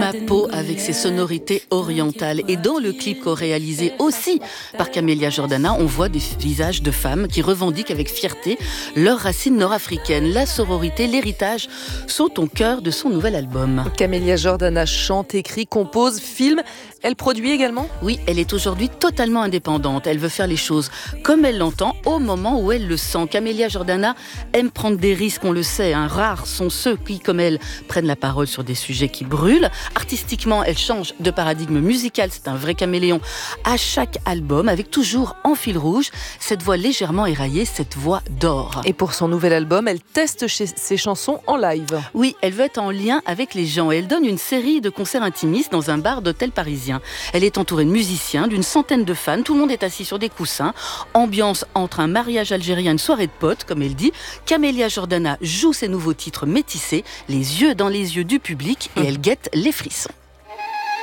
la peau avec ses sonorités orientales. Et dans le clip co-réalisé aussi par Camélia Jordana, on voit des visages de femmes qui revendiquent avec fierté leurs racines nord-africaines. La sororité, l'héritage sont au cœur de son nouvel album. Camélia Jordana chante, écrit, compose, filme. Elle produit également ? Oui, elle est aujourd'hui totalement indépendante. Elle veut faire les choses comme elle l'entend, au moment où elle le sent. Camélia Jordana aime prendre des risques, on le sait. Rares sont ceux qui, comme elle, prennent la parole sur des sujets qui brûlent. Artistiquement, elle change de paradigme musical. C'est un vrai caméléon à chaque album, avec toujours en fil rouge cette voix légèrement éraillée, cette voix d'or. Et pour son nouvel album, elle teste ses chansons en live. Oui, elle veut être en lien avec les gens et elle donne une série de concerts intimistes dans un bar d'hôtel parisien. Elle est entourée de musiciens, d'une centaine de fans, tout le monde est assis sur des coussins. Ambiance entre un mariage algérien et une soirée de potes, comme elle dit. Camélia Jordana joue ses nouveaux titres métissés, les yeux dans les yeux du public, et elle guette les frissons.